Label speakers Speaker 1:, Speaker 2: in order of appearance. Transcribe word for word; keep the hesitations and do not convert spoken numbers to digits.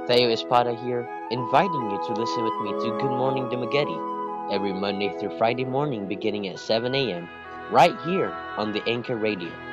Speaker 1: Theo Espada here, inviting you to listen with me to Good Morning Dumaguete every Monday through Friday morning beginning at seven a m right here on the Anchor Radio.